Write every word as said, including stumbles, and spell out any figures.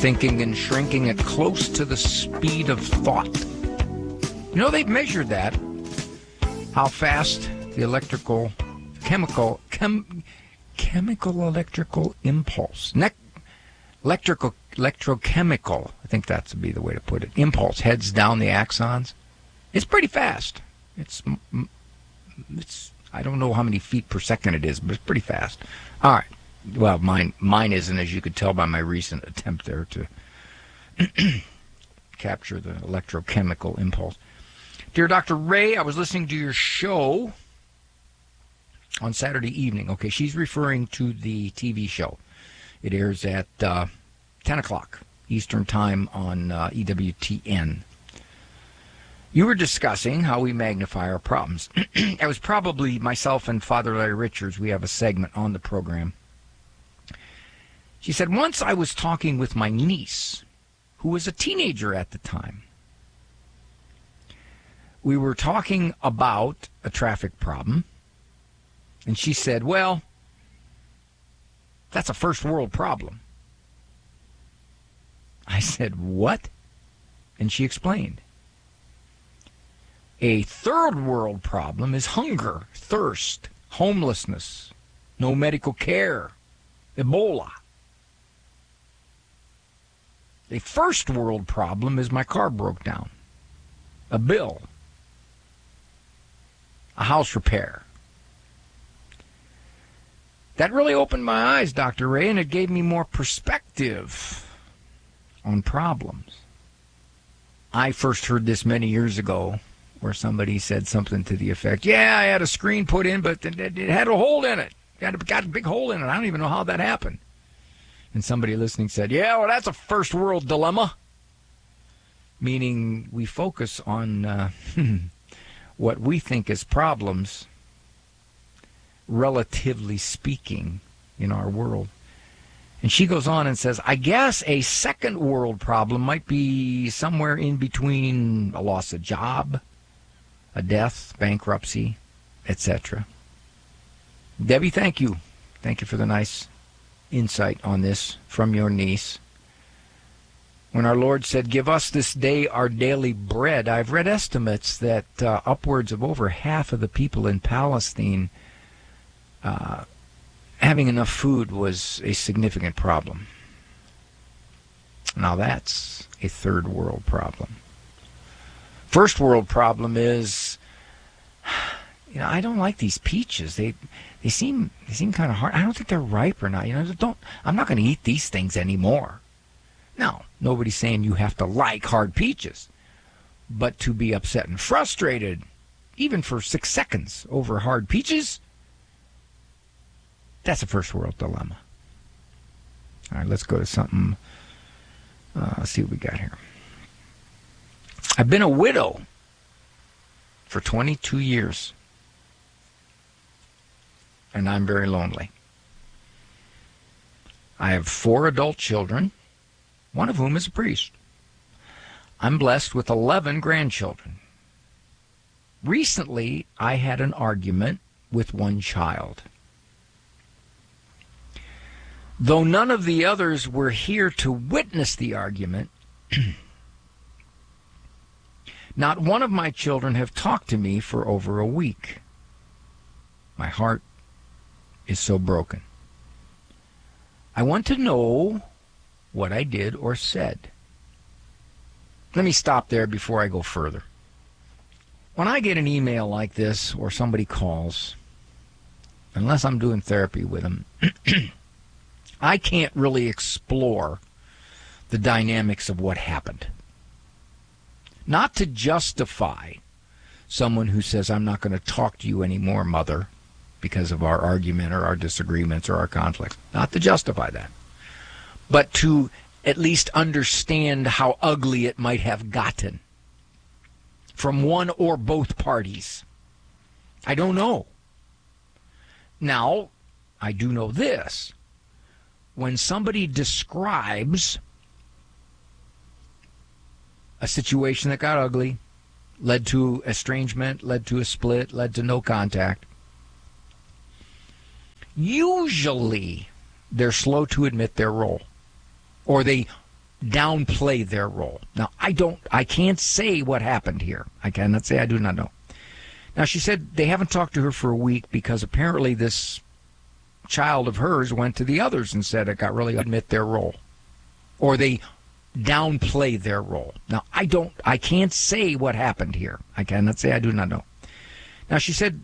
thinking and shrinking at close to the speed of thought. You know, they've measured that, how fast the electrical, chemical, chem, chemical electrical impulse, ne- electrical, electrochemical, I think that's would be the way to put it, impulse heads down the axons. It's pretty fast. It's, it's, I don't know how many feet per second it is, but it's pretty fast. All right. Well, mine, mine isn't, as you could tell by my recent attempt there to capture the electrochemical impulse. Dear Doctor Ray, I was listening to your show on Saturday evening. Okay, she's referring to the T V show. It airs at uh, ten o'clock Eastern Time on uh, E W T N. You were discussing how we magnify our problems. It was probably myself and Father Larry Richards. We have a segment on the program. She said, once I was talking with my niece, who was a teenager at the time. We were talking about a traffic problem, and she said, well, that's a first world problem. I said, what? And she explained. A third world problem is hunger, thirst, homelessness, no medical care, Ebola. A first world problem is my car broke down, a bill, a house repair. That really opened my eyes, Doctor Ray, and it gave me more perspective on problems. I first heard this many years ago where somebody said something to the effect, yeah, I had a screen put in, but it, it had a hole in it. It had a, got a big hole in it. I don't even know how that happened. And somebody listening said, yeah, well, that's a first world dilemma. Meaning we focus on uh, what we think is problems, relatively speaking, in our world. And she goes on and says, I guess a second world problem might be somewhere in between a loss of job, a death, bankruptcy, et cetera. Debbie, thank you. Thank you for the nice insight on this from your niece. When our Lord said, give us this day our daily bread, I've read estimates that uh, upwards of over half of the people in Palestine uh, having enough food was a significant problem. Now that's a third world problem. First world problem is, you know, I don't like these peaches. They they seem they seem kind of hard. I don't think they're ripe or not. You know, don't I'm not going to eat these things anymore. Now, nobody's saying you have to like hard peaches, but to be upset and frustrated, even for six seconds over hard peaches, that's a first world dilemma. All right, let's go to something. Uh, let's see what we got here. I've been a widow for twenty-two years, and I'm very lonely. I have four adult children, one of whom is a priest. I'm blessed with eleven grandchildren. Recently, I had an argument with one child. Though none of the others were here to witness the argument, not one of my children have talked to me for over a week. My heart is so broken. I want to know what I did or said. Let me stop there before I go further. When I get an email like this or somebody calls, unless I'm doing therapy with them, I can't really explore the dynamics of what happened. Not to justify someone who says, I'm not going to talk to you anymore, mother, because of our argument or our disagreements or our conflicts. Not to justify that. But to at least understand how ugly it might have gotten from one or both parties. I don't know. Now, I do know this. When somebody describes a situation that got ugly, led to estrangement, led to a split, led to no contact, usually they're slow to admit their role, or they downplay their role. Now, I don't, I can't say what happened here. I cannot say, I do not know. Now, she said they haven't talked to her for a week because apparently this child of hers went to the others and said it got really admit their role. Or they downplay their role. Now, I don't, I can't say what happened here. I cannot say, I do not know. Now, she said